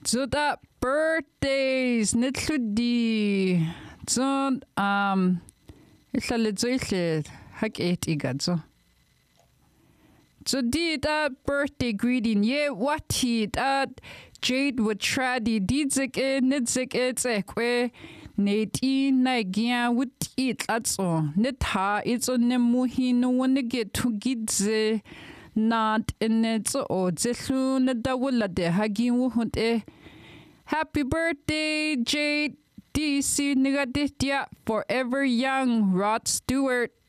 So that birthdays netludi. So ihlale hak 8 igazo. So did that birthday greeting what he that Jade would try the didzik nidzik ekwe neti nagia would eat that's all. Nita it's on the muhi no one to get to gidze not in it or zeslu nadawula de hagi wuhunte. Happy birthday, Jade. DC Nigaditya, forever young, Rod Stewart.